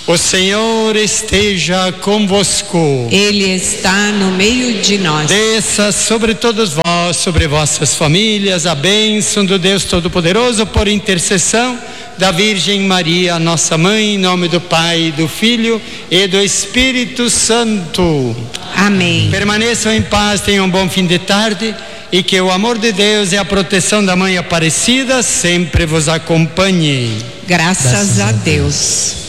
O Senhor esteja convosco. Ele está no meio de nós. Desça sobre todos vós, sobre vossas famílias, a bênção do Deus Todo-Poderoso, por intercessão da Virgem Maria, nossa Mãe, em nome do Pai, do Filho e do Espírito Santo. Amém. Permaneçam em paz, tenham um bom fim de tarde e que o amor de Deus e a proteção da Mãe Aparecida sempre vos acompanhem. Graças a Deus.